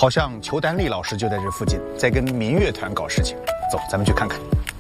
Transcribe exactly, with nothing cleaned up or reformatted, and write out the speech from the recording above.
好像裘丹丽老师就在这附近，在跟民乐团搞事情。走，咱们去看看。